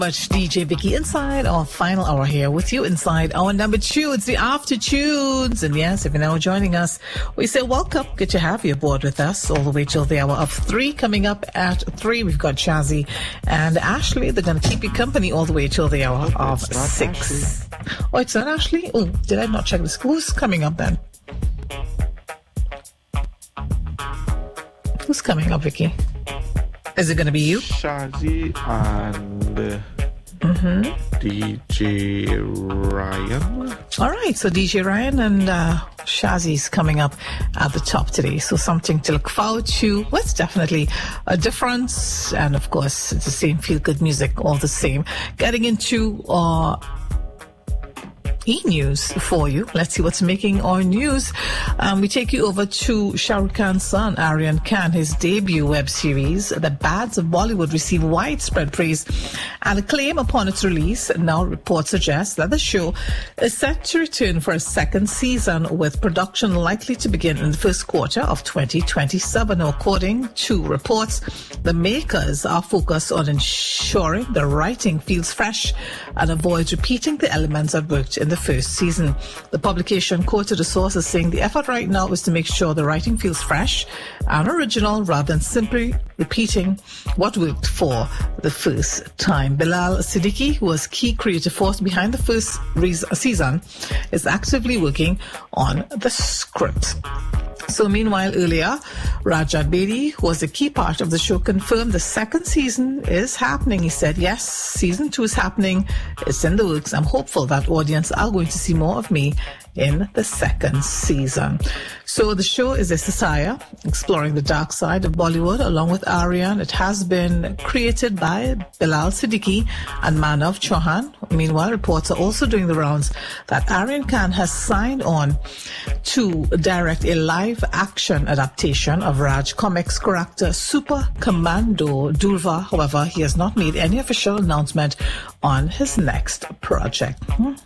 Much DJ Vicky inside our final hour here with you inside our number 2. It's the After Tunes. And yes, if you're now joining us, we say welcome. Good to have you aboard with us all the way till the hour of 3. Coming up at 3, we've got Shazzy and Ashley. They're going to keep you company all the way till the hour of 6. Ashley. Oh, it's not Ashley? Oh, did I not check this? Who's coming up then? Who's coming up, Vicky? Is it going to be you? Shazzy and DJ Ryan. All right, so DJ Ryan and Shazzy's coming up at the top today. So something to look forward to. Well, it's definitely a difference. And of course, it's the same feel-good music all the same. Getting into e-news for you. Let's see what's making our news. We take you over to Shah Rukh Khan's son, Aryan Khan. His debut web series, The Bads of Bollywood, received widespread praise and acclaim upon its release. Now reports suggest that the show is set to return for a second season, with production likely to begin in the first quarter of 2027. Now, according to reports, the makers are focused on ensuring the writing feels fresh and avoids repeating the elements that worked in the first season. The publication quoted a source as saying the effort right now is to make sure the writing feels fresh and original rather than simply repeating what worked for the first time. Bilal Siddiqui, who was key creative force behind the first season, is actively working on the script. So meanwhile, earlier, Rajat Bedi, who was a key part of the show, confirmed the second season is happening. He said, yes, season 2 is happening. It's in the works. I'm hopeful that audience are going to see more of me in the second season. So the show is a satire exploring the dark side of Bollywood along with Aryan. It has been created by Bilal Siddiqui and Manav Chauhan. Meanwhile, reports are also doing the rounds that Aryan Khan has signed on to direct a live action adaptation of Raj Comics character Super Commando Durva. However, he has not made any official announcement on his next project.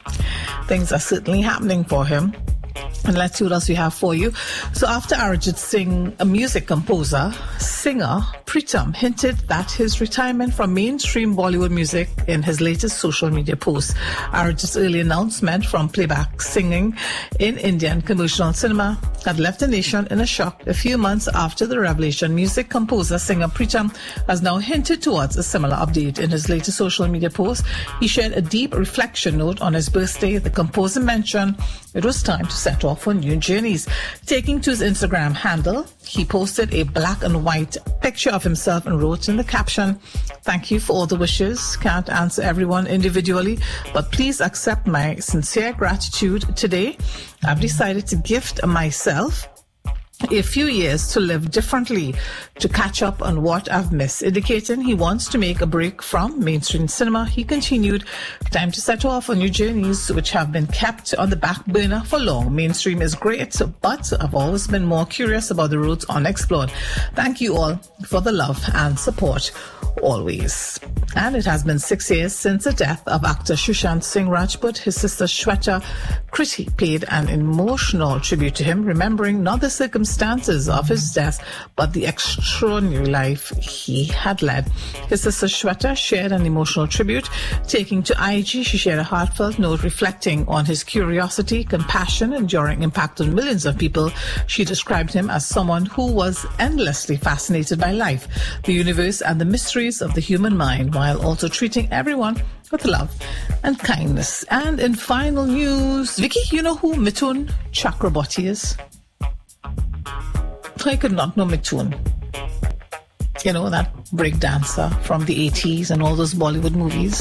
Things are certainly happening for him. And let's see what else we have for you. So after Arijit Singh, a music composer, singer Pritam hinted that his retirement from mainstream Bollywood music in his latest social media post. Arijit's early announcement from playback singing in Indian commercial cinema had left the nation in a shock. A few months after the revelation, music composer singer Pritam has now hinted towards a similar update. In his latest social media post, he shared a deep reflection note on his birthday. The composer mentioned it was time to set off on new journeys. Taking to his Instagram handle, he posted a black and white picture of himself and wrote in the caption, "Thank you for all the wishes. Can't answer everyone individually, but please accept my sincere gratitude today. I've decided to gift myself a few years to live differently, to catch up on what I've missed." Indicating he wants to make a break from mainstream cinema, he continued, "Time to set off on new journeys which have been kept on the back burner for long. Mainstream is great, but I've always been more curious about the roads unexplored. Thank you all for the love and support always." And it has been 6 years since the death of actor Sushant Singh Rajput. His sister Shweta Kriti paid an emotional tribute to him, remembering not the circumstances of his death, but the extraordinary life he had led. His sister Shweta shared an emotional tribute. Taking to IG, she shared a heartfelt note reflecting on his curiosity, compassion, and enduring impact on millions of people. She described him as someone who was endlessly fascinated by life, the universe, and the mysteries of the human mind, while also treating everyone with love and kindness. And in final news, Vicky, you know who Mithun Chakraborty is? I could not know Mithun. You know, that break dancer from the 80s and all those Bollywood movies.